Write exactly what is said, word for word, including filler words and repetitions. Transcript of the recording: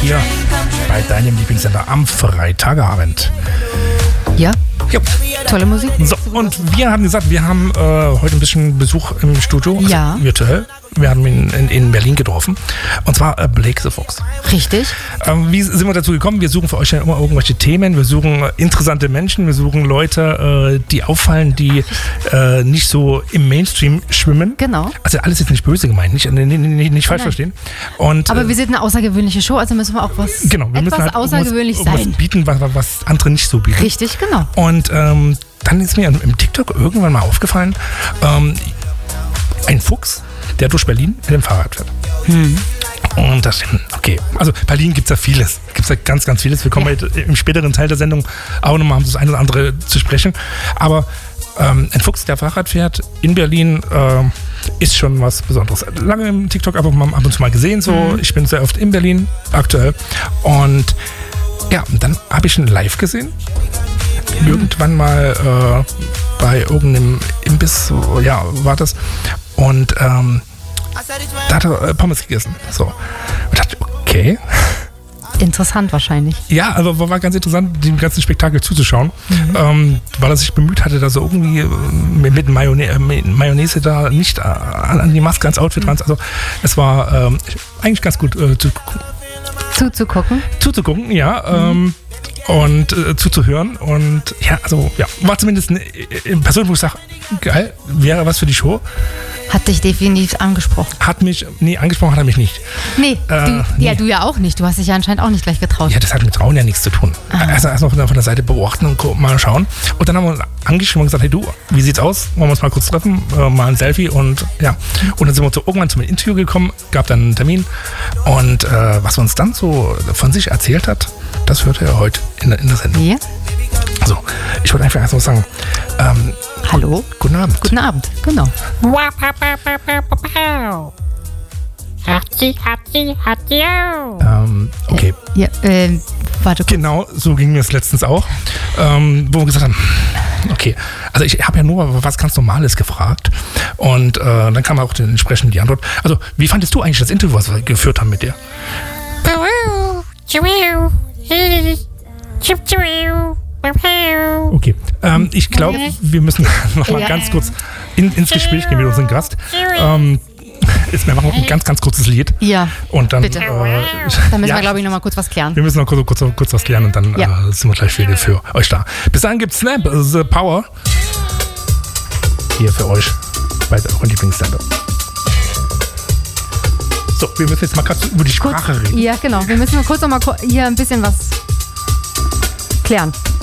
hier bei deinem Lieblingssender am Freitagabend. Ja. Jo. Tolle Musik. So, und wir haben gesagt, wir haben äh, heute ein bisschen Besuch im Studio, also ja. virtuell. Wir haben ihn in, in Berlin getroffen. Und zwar äh, Blake the Fox. Richtig. Ähm, wie sind wir dazu gekommen? Wir suchen für euch ja immer irgendwelche Themen. Wir suchen äh, interessante Menschen. Wir suchen Leute, äh, die auffallen, die äh, nicht so im Mainstream schwimmen. Genau. Also alles jetzt nicht böse gemeint, nicht, nicht, nicht, nicht falsch Nein. verstehen. Und, Aber äh, wir sind eine außergewöhnliche Show, also müssen wir auch was, genau, wir etwas müssen halt außergewöhnlich irgendwas, sein. irgendwas bieten, was, was andere nicht so bieten. Richtig, genau. Und ähm, dann ist mir im TikTok irgendwann mal aufgefallen, ähm, ein Fuchs, der durch Berlin mit dem Fahrrad fährt. Hm. Und das, okay, also Berlin gibt es ja vieles, gibt es ja ganz, ganz vieles. Wir kommen ja. jetzt im späteren Teil der Sendung auch nochmal um das eine oder andere zu sprechen. Aber ähm, ein Fuchs, der Fahrrad fährt in Berlin, äh, ist schon was Besonderes. Lange im TikTok ab und, ab und zu mal gesehen, so. Mhm. Ich bin sehr oft in Berlin aktuell. Und ja, dann habe ich ihn live gesehen. Mhm. Irgendwann mal äh, bei irgendeinem Imbiss, so, ja, war das. Und ähm, da hat er äh, Pommes gegessen. So. Und dachte, okay. Interessant wahrscheinlich. Ja, also war ganz interessant, dem ganzen Spektakel zuzuschauen, mhm. ähm, weil er sich bemüht hatte, da so irgendwie mit, mit Mayonnaise, Mayonnaise da nicht an, an die Maske, ans Outfit mhm. ran. Also es war ähm, eigentlich ganz gut äh, zu, zuzugucken. Zuzugucken, ja. Mhm. Ähm, und äh, zuzuhören. Und ja, also ja, war zumindest eine, eine Person, wo ich sage, geil, wäre was für die Show. Hat dich definitiv angesprochen. Hat mich, nee, angesprochen hat er mich nicht. Nee, äh, du, nee. ja, du ja auch nicht. Du hast dich ja anscheinend auch nicht gleich getraut. Ja, das hat mit Trauen ja nichts zu tun. Aha. Also erst mal von der, von der Seite beobachten und mal schauen. Und dann haben wir uns angeschrieben und gesagt, hey du, wie sieht's aus? Wollen wir uns mal kurz treffen? Äh, mal ein Selfie und ja. Und dann sind wir so irgendwann zum Interview gekommen, gab dann einen Termin. Und äh, was er uns dann so von sich erzählt hat, das hört ihr heute in der, in der Sendung. Ja. So, ich wollte einfach erst mal sagen, ähm, hallo? Guten Abend. Guten Abend, genau. Ähm, okay. Ja, äh, warte kurz. Genau, so ging mir es letztens auch, ähm, wo wir gesagt haben, okay, also ich habe ja nur was ganz Normales gefragt und äh, dann kam auch entsprechend die Antwort. Also, wie fandest du eigentlich das Interview, was wir geführt haben mit dir? Okay, ähm, ich glaube, wir müssen noch mal ganz kurz in, ins Gespräch gehen mit unserem Gast. Ähm, Jetzt, wir machen ein ganz, ganz kurzes Lied. Ja, und dann, bitte. Äh, dann müssen ja, wir, glaube ich, noch mal kurz was klären. Wir müssen noch kurz, kurz, kurz was klären und dann ja. äh, sind wir gleich wieder für euch da. Bis dahin gibt Snap The Power hier für euch bei euren Lieblingssender. So, wir müssen jetzt mal kurz über die Sprache kurz, reden. Ja, genau. Wir müssen mal kurz noch mal hier ein bisschen was klären.